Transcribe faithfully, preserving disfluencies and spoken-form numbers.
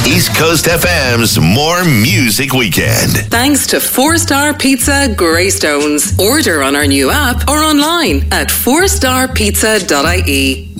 East Coast F M's More Music Weekend. Thanks to Four Star Pizza Greystones. Order on our new app or online at four star pizza dot I E.